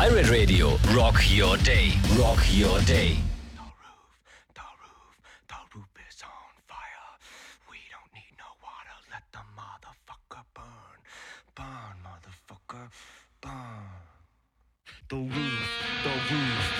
Pirate Radio. Rock your day. Rock your day. The roof is on fire. We don't need no water. Let the motherfucker burn. Burn, motherfucker, burn. The roof